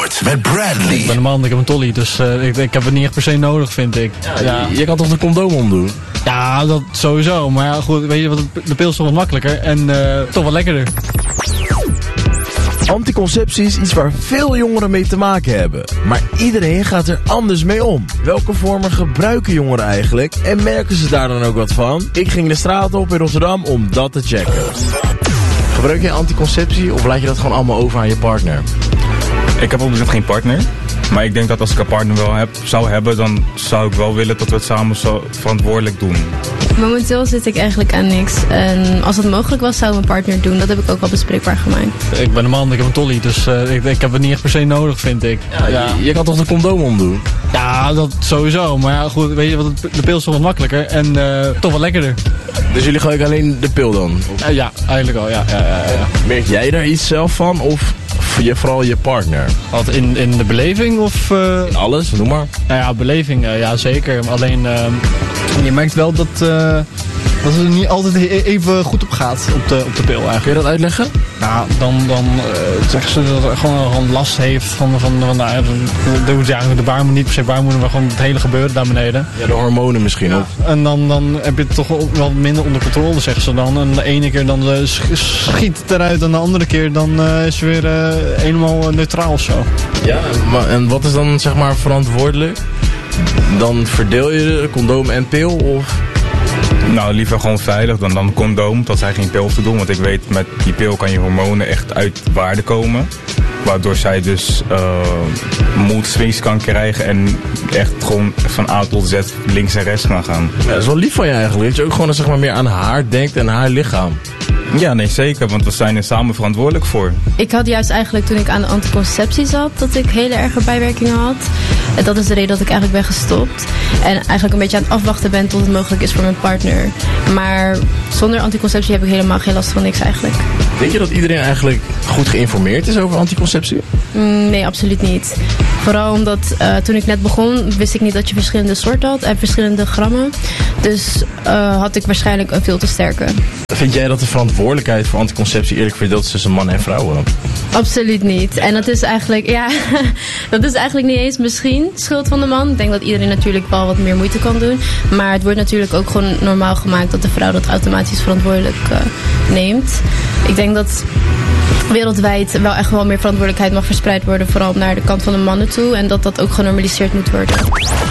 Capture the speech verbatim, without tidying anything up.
Zandvoort met Bradley. Ik ben een man, ik heb een tolly, dus uh, ik, ik heb het niet echt per se nodig, vind ik. Ja, ja. Je, je kan toch de condoom omdoen? Ja, dat sowieso. Maar ja, goed, weet je wat, de pil is toch wat makkelijker en uh, toch wat lekkerder. Anticonceptie is iets waar veel jongeren mee te maken hebben. Maar iedereen gaat er anders mee om. Welke vormen gebruiken jongeren eigenlijk? En merken ze daar dan ook wat van? Ik ging de straat op in Rotterdam om dat te checken. Gebruik je anticonceptie of laat je dat gewoon allemaal over aan je partner? Ik heb op dit moment geen partner. Maar ik denk dat als ik een partner wel heb, zou hebben, dan zou ik wel willen dat we het samen zo verantwoordelijk doen. Momenteel zit ik eigenlijk aan niks. En als het mogelijk was, zou mijn partner doen. Dat heb ik ook wel bespreekbaar gemaakt. Ik ben een man, ik heb een tolly, dus uh, ik, ik heb het niet echt per se nodig, vind ik. Ja, ja. Je, je kan toch de condoom omdoen? Ja, dat sowieso. Maar ja, goed, weet je wat, de pil is toch wat makkelijker en uh, toch wat lekkerder. Dus jullie gebruiken alleen de pil dan? Ja, ja, eigenlijk al, ja, ja, ja, ja. Merk jij daar iets zelf van of je, vooral je partner? Wat, in, in de beleving of... Uh... In alles, noem maar. Nou ja, beleving, uh, ja zeker. Alleen, uh, je merkt wel dat, uh, dat het er niet altijd even goed op gaat op de, op de pil eigenlijk. Kun je dat uitleggen? Nou, dan, dan uh, zeggen ze dat er gewoon, gewoon last heeft van, van, van nou, de, ja, de baarmoeder, niet per se baarmoeder, maar gewoon het hele gebeuren daar beneden. Ja, de hormonen misschien ja. ook. En dan, dan heb je het toch wel minder onder controle, zeggen ze dan. En de ene keer dan uh, schiet het eruit en de andere keer dan uh, is het weer uh, helemaal neutraal of zo. Ja, maar, en wat is dan zeg maar verantwoordelijk? Dan verdeel je de condoom en pil of... Nou, liever gewoon veilig dan dan condoom, dat zij geen pil hoeft te doen. Want ik weet, met die pil kan je hormonen echt uit waarde komen. Waardoor zij dus uh, mood swings kan krijgen en echt gewoon van A tot Z links en rechts kan gaan. Ja, dat is wel lief van je eigenlijk, dat je ook gewoon zeg maar, meer aan haar denkt en haar lichaam. Ja, nee zeker, want we zijn er samen verantwoordelijk voor. Ik had juist eigenlijk toen ik aan de anticonceptie zat, dat ik hele erge bijwerkingen had. En dat is de reden dat ik eigenlijk ben gestopt. En eigenlijk een beetje aan het afwachten ben tot het mogelijk is voor mijn partner. Maar zonder anticonceptie heb ik helemaal geen last van niks eigenlijk. Denk je dat iedereen eigenlijk goed geïnformeerd is over anticonceptie? Mm, nee, absoluut niet. Vooral omdat uh, toen ik net begon, wist ik niet dat je verschillende soorten had en verschillende grammen. Dus uh, had ik waarschijnlijk een veel te sterke. Vind jij dat de verantwoordelijkheid voor anticonceptie eerlijk verdeeld is tussen mannen en vrouwen? Absoluut niet. En dat is eigenlijk, ja, dat is eigenlijk niet eens misschien schuld van de man. Ik denk dat iedereen natuurlijk wel wat meer moeite kan doen. Maar het wordt natuurlijk ook gewoon normaal gemaakt dat de vrouw dat automatisch verantwoordelijk uh, neemt. Ik denk dat wereldwijd wel echt wel meer verantwoordelijkheid mag verspreid worden, vooral naar de kant van de mannen toe. En dat dat ook genormaliseerd moet worden.